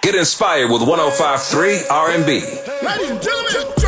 Get inspired with 105.3 R&B. Ladies and gentlemen.